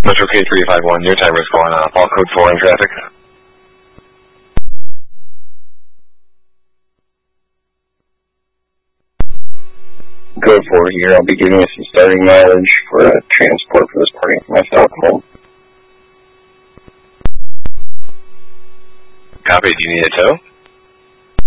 Metro K351, your timer's going off. All code 4 in traffic. Code 4 here. I'll be giving you some starting mileage for a transport for this party for myself home. Copy. Do you need a tow?